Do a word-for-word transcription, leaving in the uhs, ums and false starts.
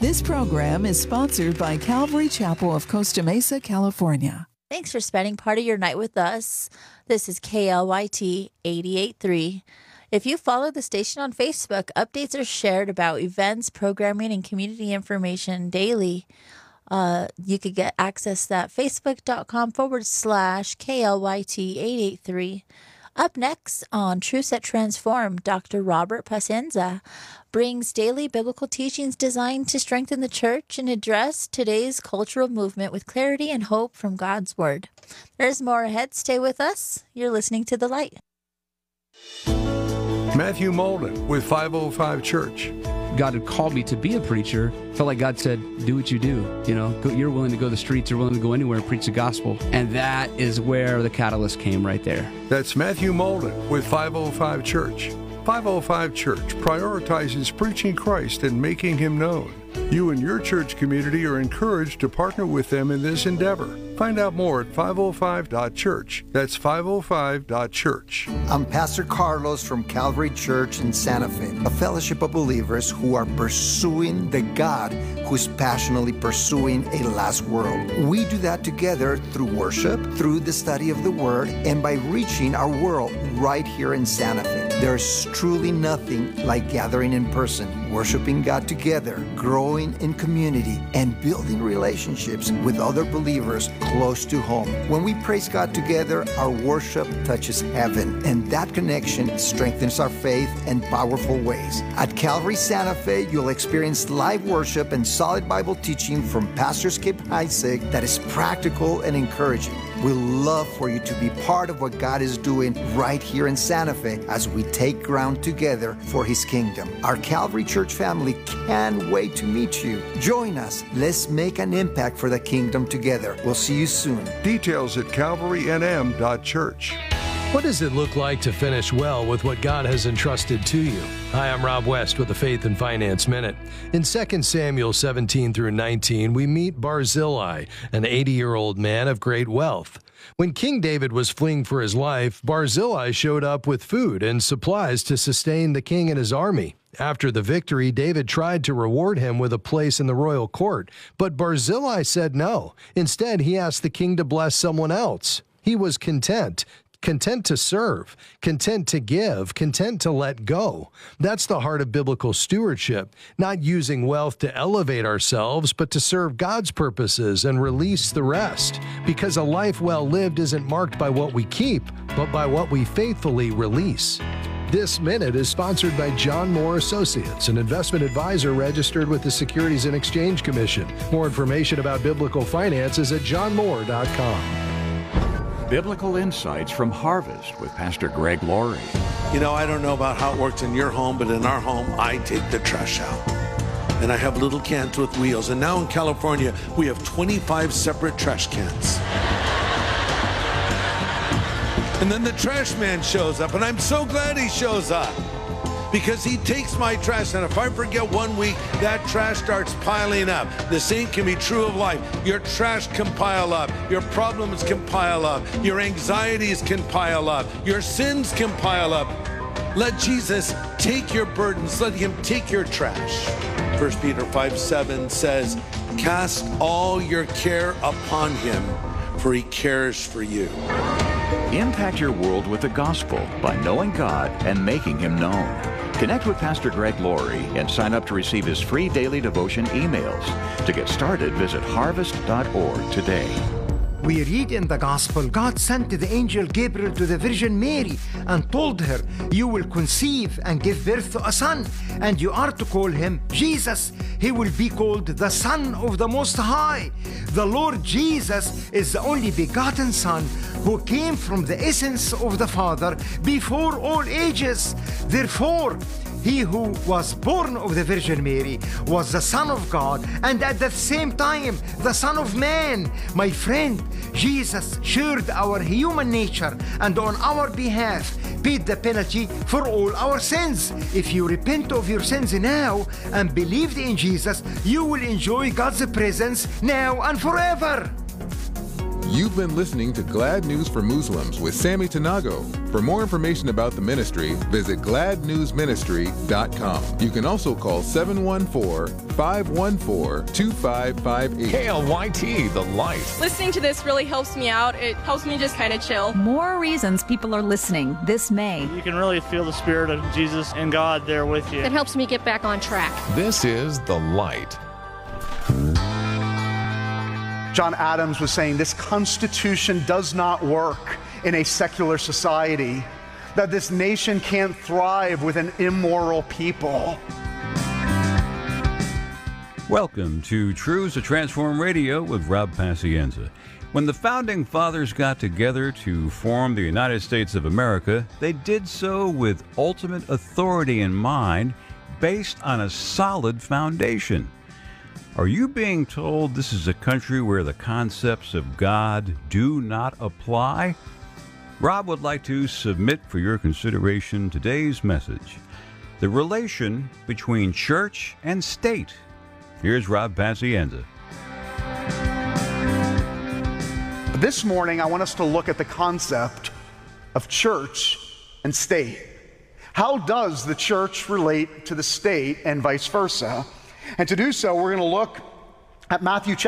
This program is sponsored by Calvary Chapel of Costa Mesa, California. Thanks for spending part of your night with us. This is K L Y T eighty-eight point three. If you follow the station on Facebook, updates are shared about events, programming, and community information daily. Uh, you could get access at facebook.com forward slash KLYT883. Up next on Truths That Transform, Doctor Robert Pacienza brings daily biblical teachings designed to strengthen the church and address today's cultural movement with clarity and hope from God's Word. There's more ahead. Stay with us. You're listening to The Light. Matthew Molden with five oh five Church. God had called me to be a preacher. Felt like God said, do what you do. You know, go, you're willing to go to the streets, you're willing to go anywhere and preach the gospel. And that is where the catalyst came right there. That's Matthew Molden with five oh five Church. five oh five Church prioritizes preaching Christ and making Him known. You and your church community are encouraged to partner with them in this endeavor. Find out more at five oh five dot church. That's five oh five dot church. I'm Pastor Carlos from Calvary Church in Santa Fe, a fellowship of believers who are pursuing the God who's passionately pursuing a lost world. We do that together through worship, through the study of the Word, and by reaching our world right here in Santa Fe. There's truly nothing like gathering in person, worshiping God together, growing in community, and building relationships with other believers close to home. When we praise God together, our worship touches heaven, and that connection strengthens our faith in powerful ways. At Calvary Santa Fe, you'll experience live worship and solid Bible teaching from Pastor Skip Isaac that is practical and encouraging. We'd love for you to be part of what God is doing right here in Santa Fe as we take ground together for His kingdom. Our Calvary Church family can't wait to meet you. Join us. Let's make an impact for the kingdom together. We'll see you soon. Details at calvary n m dot church. What does it look like to finish well with what God has entrusted to you? Hi, I'm Rob West with the Faith and Finance Minute. In Second Samuel seventeen through nineteen, we meet Barzillai, an eighty-year-old man of great wealth. When King David was fleeing for his life, Barzillai showed up with food and supplies to sustain the king and his army. After the victory, David tried to reward him with a place in the royal court, but Barzillai said no. Instead, he asked the king to bless someone else. He was content. Content to serve, content to give, content to let go. That's the heart of biblical stewardship, not using wealth to elevate ourselves, but to serve God's purposes and release the rest. Because a life well lived isn't marked by what we keep, but by what we faithfully release. This Minute is sponsored by John Moore Associates, an investment advisor registered with the Securities and Exchange Commission. More information about biblical finance is at john moore dot com. Biblical Insights from Harvest with Pastor Greg Laurie. You know, I don't know about how it works in your home, but in our home, I take the trash out. And I have little cans with wheels. And now in California, we have twenty-five separate trash cans. And then the trash man shows up, and I'm so glad he shows up. Because he takes my trash, and if I forget one week, that trash starts piling up. The same can be true of life. Your trash can pile up. Your problems can pile up. Your anxieties can pile up. Your sins can pile up. Let Jesus take your burdens. Let Him take your trash. First Peter five seven says, cast all your care upon Him, for He cares for you. Impact your world with the gospel by knowing God and making Him known. Connect with Pastor Greg Laurie and sign up to receive his free daily devotion emails. To get started, visit harvest dot org today. We read in the Gospel, God sent the angel Gabriel to the Virgin Mary and told her, you will conceive and give birth to a son, and you are to call him Jesus. He will be called the Son of the Most High. The Lord Jesus is the only begotten Son who came from the essence of the Father before all ages. Therefore, He who was born of the Virgin Mary was the Son of God, and at the same time, the Son of Man. My friend, Jesus shared our human nature and on our behalf paid the penalty for all our sins. If you repent of your sins now and believe in Jesus, you will enjoy God's presence now and forever. You've been listening to Glad News for Muslims with Sammy Tanago. For more information about the ministry, visit glad news ministry dot com. You can also call seven one four, five one four, two five five eight. K L Y T, The Light. Listening to this really helps me out. It helps me just kind of chill. More reasons people are listening this May. You can really feel the spirit of Jesus and God there with you. It helps me get back on track. This is The Light. John Adams was saying this Constitution does not work in a secular society, that this nation can't thrive with an immoral people. Welcome to Truths to Transform Radio with Rob Pacienza. When the Founding Fathers got together to form the United States of America, they did so with ultimate authority in mind, based on a solid foundation. Are you being told this is a country where the concepts of God do not apply? Rob would like to submit for your consideration today's message, the relation between church and state. Here's Rob Pacienza. This morning, I want us to look at the concept of church and state. How does the church relate to the state and vice versa? And to do so, we're going to look at Matthew chapter